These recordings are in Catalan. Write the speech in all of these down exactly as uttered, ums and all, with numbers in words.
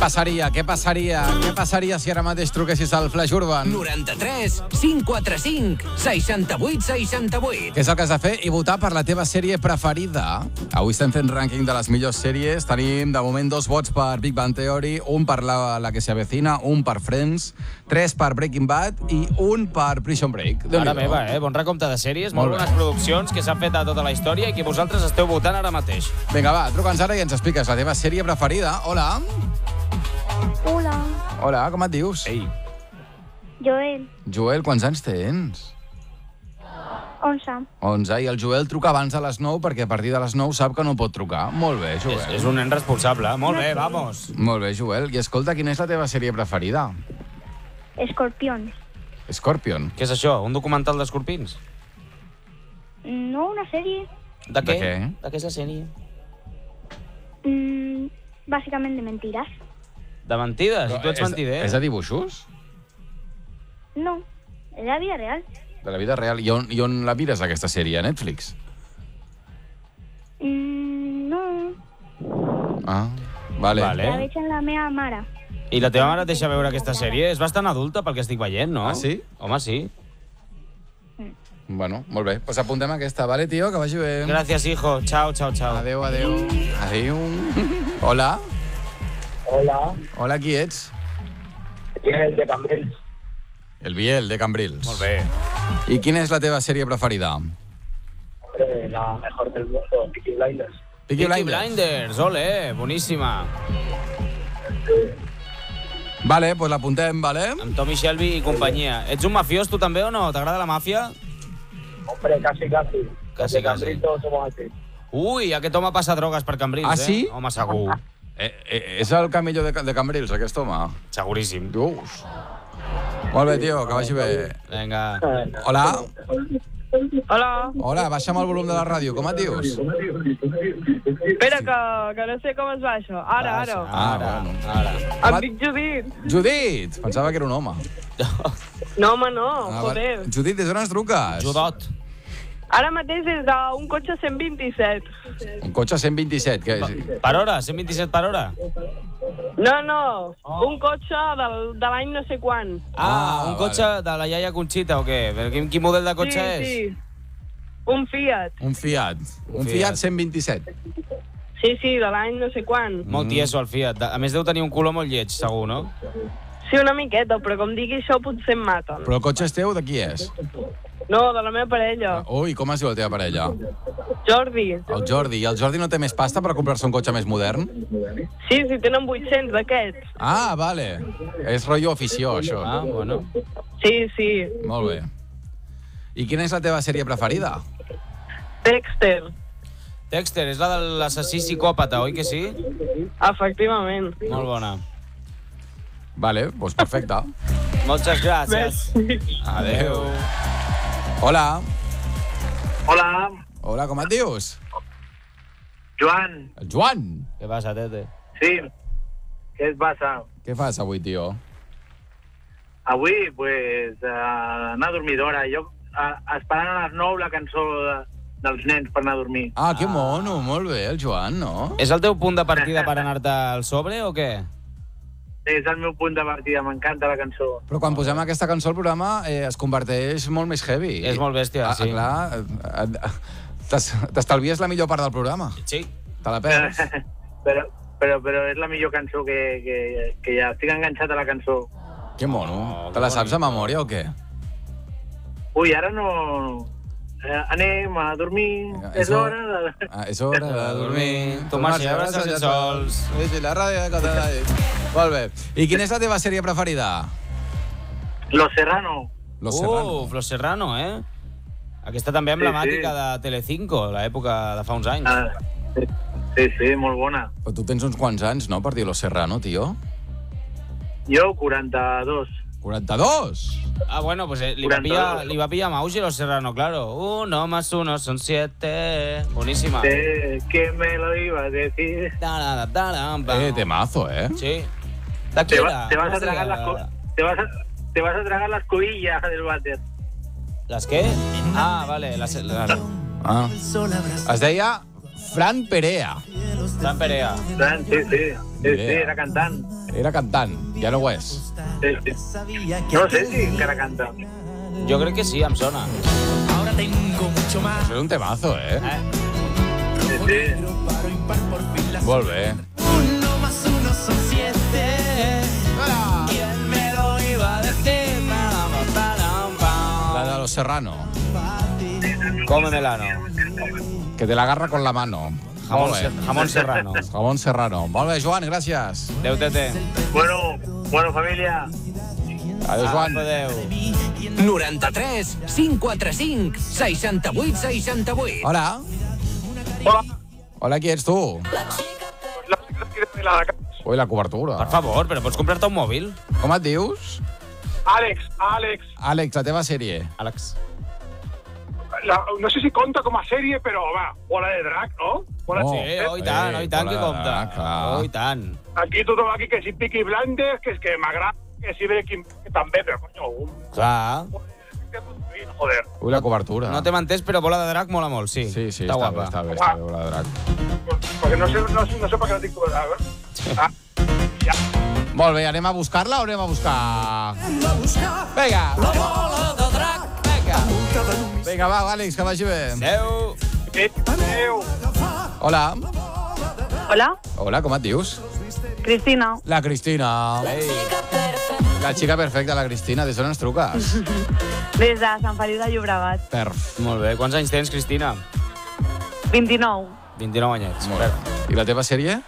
passaria? Què passaria? Què passaria si ara mateix truquessis al Flash Urban? noranta-tres cinc quatre cinc seixanta-vuit seixanta-vuit. Què és el que has de fer? I votar per la teva sèrie preferida. Avui estem fent rànquing de les millors sèries. Tenim, de moment, dos vots per Big Bang Theory, un per La, la que se avecina, un per Friends, tres per Breaking Bad i un per Prison Break. Ara meva, eh? Bon recompte de sèries, molt, molt bones produccions que s'han fet a tota la història i que vosaltres esteu votant ara mateix. Vinga, va, truca'ns ara i ens expliques la teva sèrie preferida. Hola. Hola. Hola, com et dius? Ei. Joel. Joel, quants anys tens? onze. onze. I el Joel truca abans de les nou perquè a partir de les nou sap que no pot trucar. Molt bé, Joel. És, és un nen responsable. Molt bé, vamos. Molt bé, Joel. I escolta, quina és la teva sèrie preferida? Escorpions. Scorpion. Què és això? Un documental d'escorpins? No, una sèrie. De què? De què? De què és la sèrie? Mm, bàsicament de mentides. De mentides? I tu ets és, mentider? És de dibuixos? No, és la vida real. De la vida real. I on, i on la mires, aquesta sèrie? A Netflix? Mm, no, Ah, vale. Vale. la veig amb la meva mare. I la teva mare et deixa veure aquesta sèrie? És bastant adulta pel que estic veient, no? Ah, sí? Home, sí. Bueno, molt bé. Pues apuntem aquesta. Vale, tio, que vagi bé. Gràcies, hijo. Chao, chao, chao. Adéu, adéu. Adéu. Hola. Hola, Hola, qui ets? Biel de Cambrils. El Biel, de Cambrils. Molt bé. I quina és la teva sèrie preferida? Hombre, la mejor del mundo, Peaky Blinders. Peaky Peaky Blinders. Blinders, ole, boníssima. Vale, pues l'apuntem, vale? Amb Tommy Shelby i companyia. Ets un mafiós, tu també, o no? T'agrada la màfia? Hombre, casi, casi. Casi, De Cambrils casi. todos somos así. Ui, aquest home passa drogues per Cambrils, Ah, eh? sí? Home, segur. Eh, eh, és el camello de, de Cambrils, aquest home? Seguríssim. Dius. Molt bé, tio, que vagi bé. Vinga. Hola. Hola, Hola, baixa'm el volum de la ràdio. Com et dius? espera que, que no sé com es va això. Ara, ara. Ah, Ara, bueno. ara. Com Em et- dic Judit. Judit! Pensava que era un home. No, home, no, Ah, joder. vale. Judit, des d'on ens truques? Judot. Ara mateix és d'un cotxe cent vint-i-set. Un cotxe cent vint-i-set. Que és... Per hora? cent vint-i-set per hora? No, no, un cotxe del, de l'any no sé quan. Ah, Ah, un cotxe de la iaia Conxita o què? Però Quin, quin model de cotxe sí, és? sí. Un Fiat. Un Fiat. Un Un Fiat Fiat cent vint-i-set. Sí, sí, de l'any no sé quan. Molt tieso, el Fiat. A més, deu tenir un color molt lleig, segur, no? Sí, una miqueta, però com digui això potser em maten. Però el cotxe és teu, de qui és? No, de la meva parella. Ui, com es diu la teva parella? Jordi. El Jordi. I el Jordi no té més pasta per comprar-se un cotxe més modern? Sí, sí, tenen vuit-cents d'aquests. Ah, vale. És rotllo afició, això. Ah, bueno. Sí, sí. Molt bé. I quina és la teva sèrie preferida? Dexter. Dexter, és la de l'assassí psicòpata, oi que sí? Efectivament. Molt bona. Vale, doncs perfecte. Moltes gràcies. Adéu. Hola. Hola, Hola, com et dius? Joan. El Joan. Què passa, tete? Sí, què et passa? Què fas avui, tio? Avui, pues, uh, anar a dormir d'hora. Jo uh, esperant a les nou la cançó de, dels nens per anar a dormir. Ah, que mono, molt bé, el Joan, no? És el teu punt de partida per anar-te al sobre o què? És el meu punt de partida, m'encanta la cançó. Però quan posem aquesta cançó al programa eh, es converteix molt més heavy. És molt bèstia, ah, sí. Clar, eh, eh, t'es- t'estalvies la millor part del programa. Sí. Te la perds. però, però, però és la millor cançó que, que, que ja estic enganxat a la cançó. Que mono. Oh, Te la que saps de memòria o què? Ui, ara no... Eh, anem a dormir, Vinga, és és hora- hora de... Ah, és hora de dormir, tomar-se i abraçar-se sols. I la ràdio que t'ha dit. Molt bé. I quina és la teva sèrie preferida? Los Serrano. Los Serrano. Uh, Los Serrano, eh? Aquesta també emblemàtica Sí, sí. de Telecinco, l'època de fa uns anys. Ah, sí, sí, sí, molt bona. Però tu tens uns quants anys, no?, per dir Los Serrano, tio. Jo, quaranta-dos. quaranta-dos? Ah, bueno, pues eh, li, va quaranta-dos. pillar, li va pillar Mausi Los Serrano, claro. Uno más uno son siete. Boníssima. Eh, ¿Quién me lo iba a decir? Ta-ra, ta-ra, pam. Eh, temazo, eh? Sí. De qui Te, era? va- te vas a Com es tragar deia? las co- te vas a, te vas a tragar las coillas del váter. Les què? Ah, vale. Les, les... Ah. Es deia Fran Perea. Fran Perea. Fran, sí, sí. Sí, sí, era cantant. Era cantant, ja no ho és. Sí, sí. No sé si encara canta. Jo crec que sí, em sona. Això és un temazo, eh? Eh? Sí, sí. Molt bé. La de los Serrano. Come Melano. Que te la agarra con la mano. Jamón, Molt bé. ser- jamón serrano. Jamón Serrano. Molt bé, Joan, gràcies. Adéu, tete. Bueno, bueno, família. Adéu, Joan. Adéu. noranta-tres cinc quatre cinc seixanta-vuit seixanta-vuit. Hola. Hola, Hola, qui ets tu? la xica de la casa. Ui, la cobertura. Per favor, però pots comprar-te un mòbil? Com et dius? Àlex, Àlex, Àlex, la teva sèrie. Àlex. la, no sé si conta com a sèrie, però, home, Bola de Drac, no? Bola Oh. Sí, de... oh, i tant, oh, i tant, Bola que de compta. Drac, clar. Oh, i tant. Aquí tothom aquí, que si Peaky Blinders, que és que m'agrada, que si Breaking que també, però, coño, un... Clar. Joder. Ui, la cobertura. No t'hem entès, però Bola de Drac mola molt, sí. Sí, sí, està està, guapa. bé, està bé, està bé, Bola de Drac. Perquè no sé, no, sé- no sé per què no dic Bola de Drac, eh? Ah, ja. Molt bé, anem a buscar-la o anem a buscar... Vinga. La bola de drac. Vinga. Vinga, va, Àlex, que vagi bé. Adéu. Eh, adéu. Hola. Hola, Hola, com et dius? Cristina. La Cristina. Ei. La xica perfecta, la Cristina. Des d'on ens truques? Des de Sant Feliu de Llobregat. Perf. Molt bé. Quants anys tens, Cristina? vint-i-nou. vint-i-nou anyets. Molt bé. I la teva sèrie?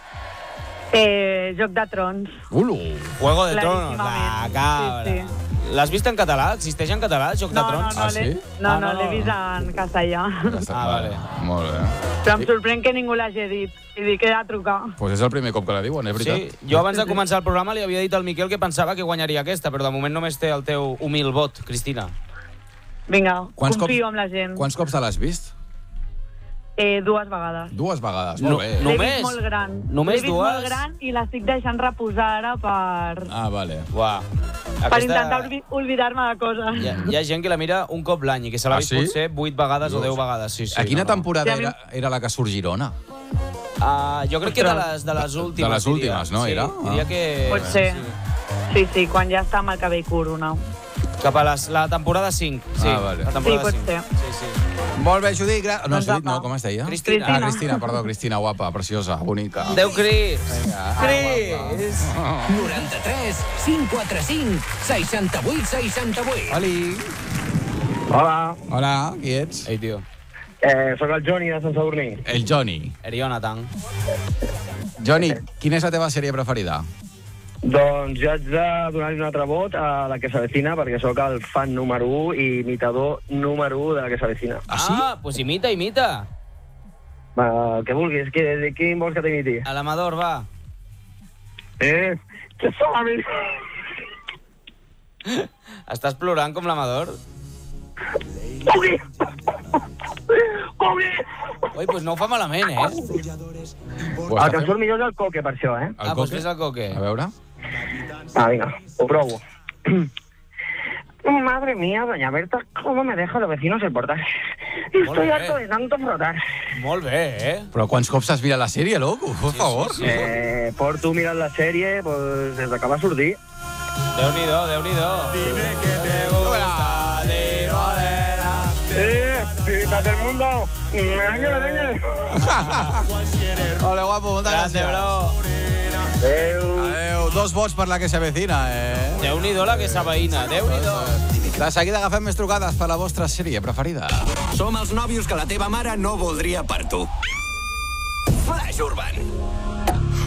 Eh, Joc de Trons. Ulu. Juego de Tronos, la Claríssimament. cabra. Sí, L'has vist en català? Existeix en català, Joc de No, no, Trons? no, Ah, l'he sí? no, Ah, no, no, l'he no. vist en castellà. Ja està, Ah, vale. Molt bé. Però em sorprèn que ningú l'hagi dit. I dic que he de trucar. Doncs pues és el primer cop que la diuen, és veritat? Sí, jo abans de començar el programa li havia dit al Miquel que pensava que guanyaria aquesta, però de moment només té el teu humil vot, Cristina. Vinga, Quants confio cops- en la gent. Quants cops te l'has vist? Eh, dues vegades. Dues vegades, No- molt bé. no- L'he Només? vist molt gran. Només L'he vist dues? molt gran i l'estic deixant reposar ara per, Ah, vale. Uah. per intentar olvi- oblidar-me de coses. Hi ha, hi ha gent que la mira un cop l'any i que se l'ha Ah, vist sí? potser vuit vegades o deu vegades. Sí, sí, A quina no, no. temporada Sí, a mi- era, era la que surt Girona? Uh, jo crec que de les, de les últimes. De les diria. últimes, no, sí, era? Diria Ah. que... Pot ser. Sí, sí, quan ja està amb el cabell curt, una. Cap a les, la temporada cinc. Sí, Ah, vale. la temporada Sí, pot cinc. ser. Sí, sí. Molt bé, Judit. Gra... No, Doncs Judit, no, apa. com es deia? Cristina. Ah, Cristina, perdó, Cristina, guapa, preciosa, bonica. Adéu, Cris. Vinga. Cris. noranta-tres cinc quatre cinc seixanta-vuit seixanta-vuit. Oli. Hola, Hola, qui ets? Ei, tio. eh, sóc el Johnny de Sant Sadurní. El Johnny. Eri Jonathan. Johnny, quina és la teva sèrie preferida? Doncs jo haig de donar-li un altre vot a la que s'avecina, perquè sóc el fan número u i imitador número u de la que s'avecina. Ah, sí? Ah, pues imita, imita. Uh, què vulguis, que, de quin vols que t'imiti? A l'Amador, va. Eh, que som amics. Estàs plorant com l'Amador? Pugui! Pugui! Ui, pues no ho fa malament, eh? Ho El està que em fent? surt millor és el coque, per això, eh? El Ah, pues coque? fes el coque. A veure. Ah, vinga, ho provo. Madre mía, doña Berta, ¿cómo me deja los vecinos el portal? Estoy Molt harto bé. de tanto frotar. Molt bé, eh? Però quants cops has mirat la sèrie, loco? Per favor. sí, sí. Eh, porto mirant la sèrie pues, des que va sortir. Déu-n'hi-do, Déu-n'hi-do. Dime que te gusta, di morena. Eh, pitas del mundo. Merengue, merengue. Hola, guapo, moltes Grande, gràcies. bro. Adéu. Adéu, dos vots per la que s'avecina, eh? Déu-n'hi-do la que s'aveïna, Déu-n'hi-do. De seguida agafem més trucades per la vostra sèrie preferida. Som els nòvios que la teva mare no voldria per tu. Flash Urban.